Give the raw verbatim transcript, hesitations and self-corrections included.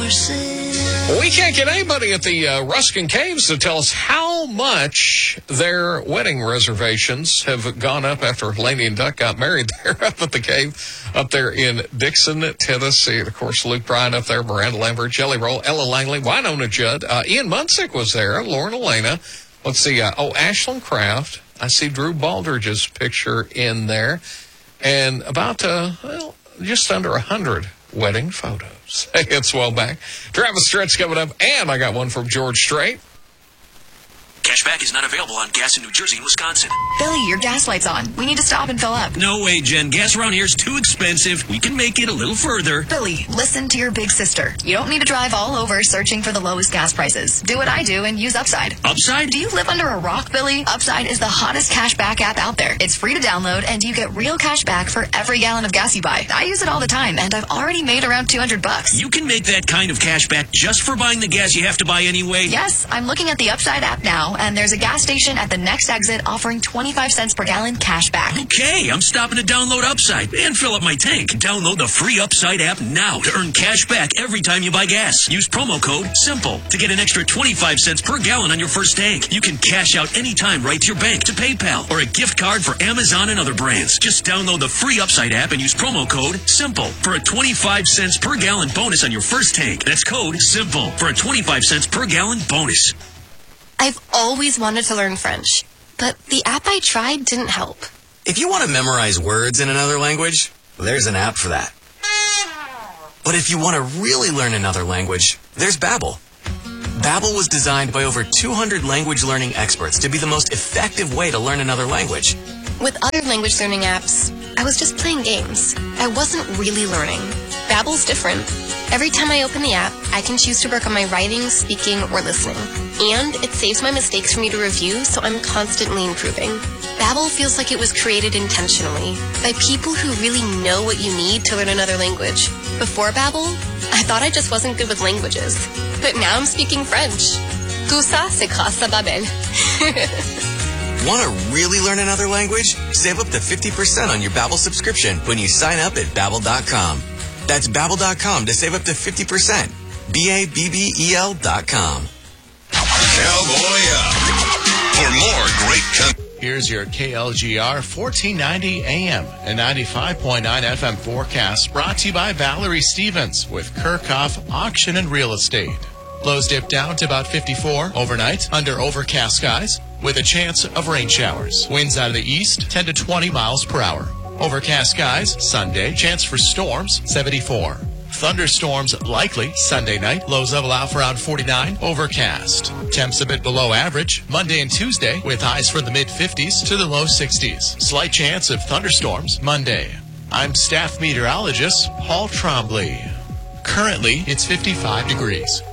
horses. We can't get anybody at the uh, Ruskin Caves to tell us how much their wedding reservations have gone up after Laney and Duck got married there up at the cave up there in Dixon, Tennessee. And, of course, Luke Bryan up there, Miranda Lambert, Jelly Roll, Ella Langley, Winona Judd. Uh, Ian Munsick was there, Lauren Elena. Let's see. Uh, oh, Ashland Craft. I see Drew Baldridge's picture in there. And about, uh, well, just under one hundred wedding photos. Hey, it's well back. Travis Stretch coming up, and I got one from George Strait. Cashback is not available on gas in New Jersey and Wisconsin. Billy, your gas light's on. We need to stop and fill up. No way, Jen. Gas around here is too expensive. We can make it a little further. Billy, listen to your big sister. You don't need to drive all over searching for the lowest gas prices. Do what I do and use Upside. Upside? Do you live under a rock, Billy? Upside is the hottest cashback app out there. It's free to download, and you get real cash back for every gallon of gas you buy. I use it all the time, and I've already made around two hundred bucks. You can make that kind of cash back just for buying the gas you have to buy anyway? Yes, I'm looking at the Upside app now, and there's a gas station at the next exit offering twenty-five cents per gallon cash back. Okay, I'm stopping to download Upside and fill up my tank. Download the free Upside app now to earn cash back every time you buy gas. Use promo code SIMPLE to get an extra twenty-five cents per gallon on your first tank. You can cash out anytime right to your bank, to PayPal, or a gift card for Amazon and other brands. Just download the free Upside app and use promo code SIMPLE for a twenty-five cents per gallon bonus on your first tank. That's code SIMPLE for a twenty-five cents per gallon bonus. I've always wanted to learn French, but the app I tried didn't help. If you want to memorize words in another language, there's an app for that. But if you want to really learn another language, there's Babbel. Babbel was designed by over two hundred language learning experts to be the most effective way to learn another language. With other language learning apps, I was just playing games. I wasn't really learning. Babbel's different. Every time I open the app, I can choose to work on my writing, speaking, or listening. And it saves my mistakes for me to review, so I'm constantly improving. Babbel feels like it was created intentionally by people who really know what you need to learn another language. Before Babbel, I thought I just wasn't good with languages. But now I'm speaking French. Tout ça, c'est grâce à Babbel. Want to really learn another language? Save up to fifty percent on your Babbel subscription when you sign up at Babbel dot com. That's Babbel dot com to save up to fifty percent. B A B B E L dot com. Cowboy up. For more great country. Here's your K L G R fourteen ninety A M and ninety-five point nine F M forecast, brought to you by Valerie Stevens with Kirchhoff Auction and Real Estate. Lows dip down to about fifty-four overnight under overcast skies with a chance of rain showers. Winds out of the east, ten to twenty miles per hour. Overcast skies Sunday, chance for storms, seventy-four. Thunderstorms likely Sunday night. Lows level out for around forty-nine. Overcast. Temps a bit below average Monday and Tuesday, with highs from the mid-fifties to the low sixties. Slight chance of thunderstorms Monday. I'm staff meteorologist Paul Trombley. Currently, it's fifty-five degrees.